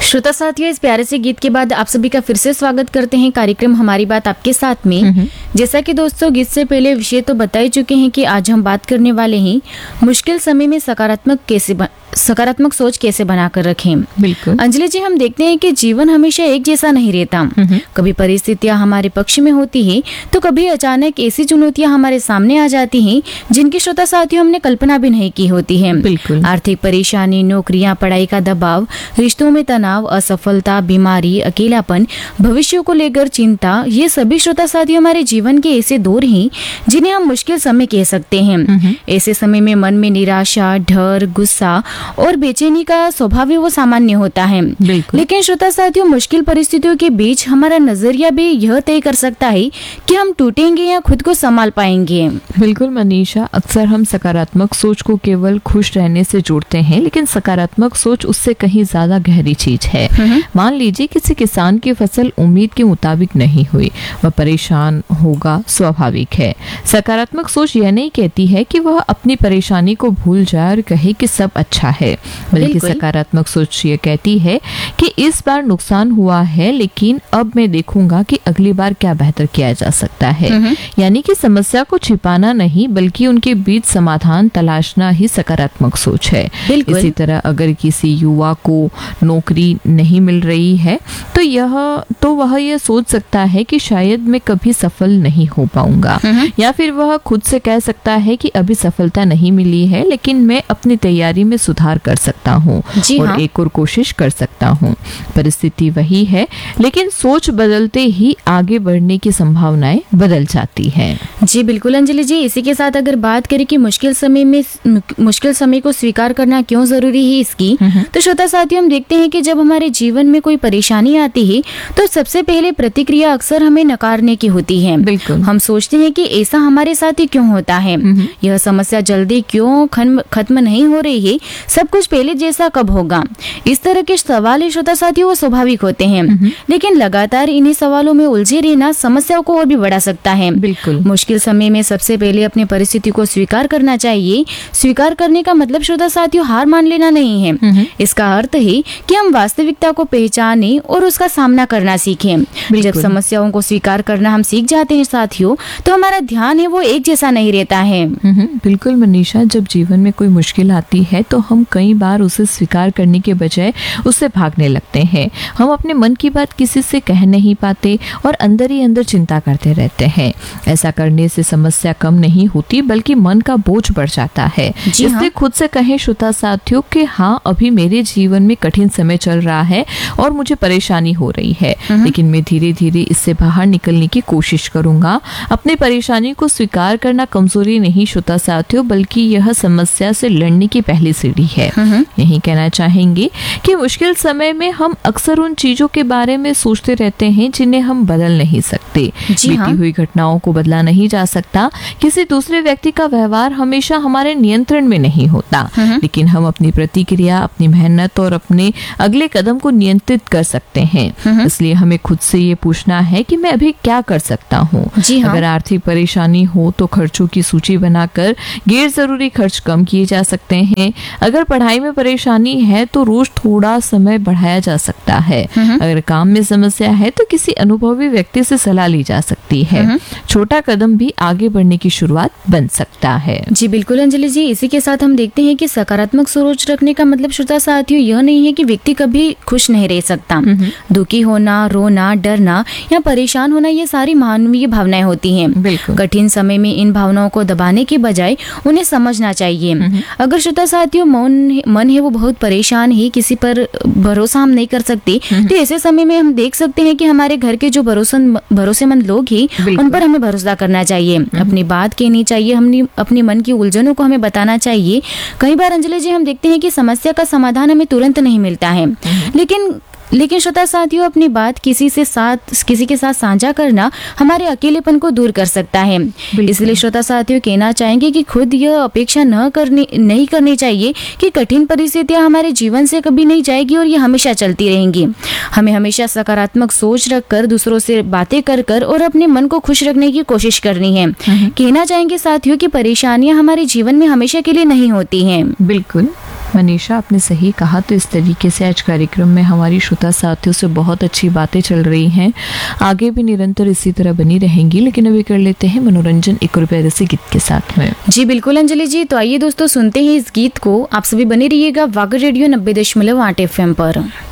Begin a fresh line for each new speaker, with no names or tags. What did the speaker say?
श्रोता साथियों, इस प्यारे से गीत के बाद आप सभी का फिर से स्वागत करते हैं कार्यक्रम हमारी बात आपके साथ में। जैसा कि दोस्तों गीत से पहले विषय तो बता ही चुके हैं कि आज हम बात करने वाले हैं मुश्किल समय में सकारात्मक सोच कैसे बनाकर रखें।
बिल्कुल
अंजलि जी, हम देखते हैं कि जीवन हमेशा एक जैसा नहीं रहता। कभी परिस्थितियां हमारे पक्ष में होती है तो कभी अचानक ऐसी चुनौतियां हमारे सामने आ जाती हैं जिनकी श्रोता साथियों हमने कल्पना भी नहीं की होती है।
बिल्कुल
आर्थिक परेशानी, नौकरियां, पढ़ाई का दबाव, रिश्तों में तनाव, असफलता, बीमारी, अकेलापन, भविष्य को लेकर चिंता, ये सभी श्रोता साथियों हमारे जीवन के ऐसे दौर हैं जिन्हें हम मुश्किल समय कह सकते हैं। ऐसे समय में मन में निराशा, डर, गुस्सा और बेचैनी का स्वभाव वो सामान्य होता है। लेकिन श्रोता साथियों, मुश्किल परिस्थितियों के बीच हमारा नजरिया भी यह तय कर सकता है कि हम टूटेंगे या खुद को संभाल पाएंगे।
बिल्कुल मनीषा, अक्सर हम सकारात्मक सोच को केवल खुश रहने से जोड़ते हैं, लेकिन सकारात्मक सोच उससे कहीं ज्यादा गहरी चीज है। मान लीजिए किसी किसान की फसल उम्मीद के मुताबिक नहीं हुई, वह परेशान होगा, स्वाभाविक है। सकारात्मक सोच यह नहीं कहती है कि वह अपनी परेशानी को भूल जाए और कहे कि सब अच्छा है, बल्कि सकारात्मक सोच ये कहती है कि इस बार नुकसान हुआ है, लेकिन अब मैं देखूंगा कि अगली बार क्या बेहतर किया जा सकता है। यानी कि समस्या को छिपाना नहीं, बल्कि उनके बीच समाधान तलाशना ही सकारात्मक सोच है। इसी तरह अगर किसी युवा को नौकरी नहीं मिल रही है तो वह यह सोच सकता है कि शायद मैं कभी सफल नहीं हो पाऊंगा, या फिर वह खुद से कह सकता है कि अभी सफलता नहीं मिली है, लेकिन मैं अपनी तैयारी में सुधार कर सकता हूँ और एक और कोशिश कर सकता हूँ। परिस्थिति वही है, लेकिन सोच बदलते ही आगे बढ़ने की संभावनाएं बदल जाती हैं।
जी बिल्कुल अंजलि जी, इसी के साथ अगर बात करें कि मुश्किल समय को स्वीकार करना क्यों जरूरी है इसकी, तो श्रोता साथियों हम देखते हैं कि जब हमारे जीवन में कोई परेशानी आती है तो सबसे पहले प्रतिक्रिया अक्सर हमें नकारने की होती है।
बिल्कुल
हम सोचते हैं कि ऐसा हमारे साथ ही क्यों होता है, यह समस्या जल्दी क्यों खत्म नहीं हो रही है, सब कुछ पहले जैसा कब होगा। इस तरह के सवाल श्रोता साथियों वो स्वाभाविक होते हैं, लेकिन लगातार इन्हीं सवालों में उलझे रहना समस्याओं को और भी बढ़ा सकता है।
बिल्कुल
मुश्किल समय में सबसे पहले अपनी परिस्थिति को स्वीकार करना चाहिए। स्वीकार करने का मतलब श्रोता साथियों हार मान लेना नहीं है। इसका अर्थ है कि हम वास्तविकता को पहचाने और उसका सामना करना सीखें। जब समस्याओं को स्वीकार करना हम सीख जाते हैं साथियों, तो हमारा ध्यान है वो एक जैसा नहीं रहता है।
बिल्कुल मनीषा, जब जीवन में कोई मुश्किल आती है तो हम कई बार उसे स्वीकार करने के बजाय उससे भागने लगते हैं। हम अपने मन की बात किसी से कह नहीं पाते और अंदर ही अंदर चिंता करते रहते हैं। ऐसा करने से समस्या कम नहीं होती, बल्कि मन का बोझ बढ़ जाता है। इसलिए खुद से कहें श्रोता साथियों कि हाँ, अभी मेरे जीवन में कठिन समय चल रहा है और मुझे परेशानी हो रही है, लेकिन मैं धीरे धीरे इससे बाहर निकलने की कोशिश करूंगा। अपनी परेशानी को स्वीकार करना कमजोरी नहीं श्रोता साथियों, बल्कि यह समस्या से लड़ने की पहली सीढ़ी है। यही कहना चाहेंगे कि मुश्किल समय में हम अक्सर उन चीजों के बारे में सोचते रहते हैं जिन्हें हम बदल नहीं सकते। बीती हुई घटनाओं को बदला नहीं जा सकता, किसी दूसरे व्यक्ति का व्यवहार हमेशा हमारे नियंत्रण में नहीं होता, लेकिन हम अपनी प्रतिक्रिया, अपनी मेहनत और अपने अगले कदम को नियंत्रित कर सकते हैं। इसलिए हमें खुद से ये पूछना है कि मैं अभी क्या कर सकता हूँ। अगर आर्थिक परेशानी हो तो खर्चों की सूची बनाकर गैर जरूरी खर्च कम किए जा सकते हैं। अगर पढ़ाई में परेशानी है तो रोज थोड़ा समय बढ़ाया जा सकता है। अगर काम में समस्या है तो किसी अनुभवी व्यक्ति से सलाह ली जा सकती है। छोटा कदम भी आगे बढ़ने की शुरुआत बन सकता है।
जी बिल्कुल अंजलि जी, इसी के साथ हम देखते हैं कि सकारात्मक सोच रखने का मतलब श्रोता साथियों यह नहीं है कि व्यक्ति कभी खुश नहीं रह सकता। दुखी होना, रोना, डरना या परेशान होना, ये सारी मानवीय भावनाएं होती हैं। कठिन समय में इन भावनाओं को दबाने के बजाय उन्हें समझना चाहिए। अगर श्रोता साथियों मन है वो बहुत परेशान है, किसी पर भरोसा हम नहीं कर सकते, तो ऐसे समय में हम देख सकते हैं कि हमारे घर के जो भरोसेमंद लोग हैं उन पर हमें भरोसा करना चाहिए, अपनी बात कहनी चाहिए, हमने अपने मन की उलझनों को हमें बताना चाहिए। कई बार अंजलि जी हम देखते हैं कि समस्या का समाधान हमें तुरंत नहीं मिलता है, लेकिन श्रोता साथियों अपनी बात किसी के साथ साझा करना हमारे अकेलेपन को दूर कर सकता है। इसलिए श्रोता साथियों कहना चाहेंगे कि खुद यह अपेक्षा नहीं करनी चाहिए कि कठिन परिस्थितियां हमारे जीवन से कभी नहीं जाएगी और ये हमेशा चलती रहेंगी। हमें हमेशा सकारात्मक सोच रखकर, दूसरों से बातें कर और अपने मन को खुश रखने की कोशिश करनी है। कहना चाहेंगे साथियों कि परेशानियां हमारे जीवन में हमेशा के लिए नहीं होती हैं।
बिल्कुल मनीषा, आपने सही कहा। तो इस तरीके से आज कार्यक्रम में हमारी श्रोता साथियों से बहुत अच्छी बातें चल रही हैं, आगे भी निरंतर इसी तरह बनी रहेंगी। लेकिन अभी कर लेते हैं मनोरंजन एक और प्यारे से गीत के साथ में।
जी बिल्कुल अंजलि जी, तो आइए दोस्तों सुनते हैं इस गीत को। आप सभी बने रहिएगा वागर रेडियो 90.8 FM पर।